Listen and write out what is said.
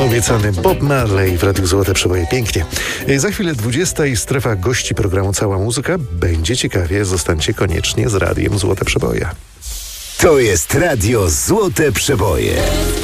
Obiecany Bob Marley w Radiu Złote Przeboje. Pięknie. Za chwilę 20 i strefa gości programu Cała Muzyka. Będzie ciekawie. Zostańcie koniecznie z Radiem Złote Przeboje. To jest Radio Złote Przeboje.